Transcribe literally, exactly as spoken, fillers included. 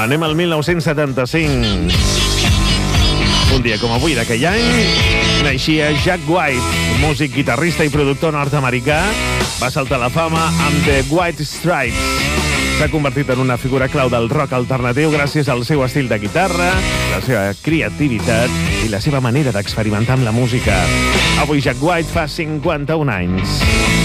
Anem al mil nou-cents setanta-cinc. Un dia com avui d'aquell any, naixia Jack White, músic, guitarrista i productor nord-americà. Va saltar a la fama amb The White Stripes. S'ha convertit en una figura clau del rock alternatiu gràcies al seu estil de guitarra, la seva creativitat i la seva manera d'experimentar amb la música. Avui Jack White fa cinquanta-un anys.